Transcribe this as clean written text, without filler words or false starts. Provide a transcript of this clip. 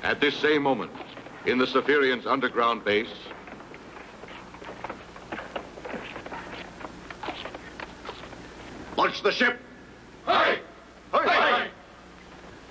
At this same moment, in the Cephirians' underground base, launch the ship! Aye!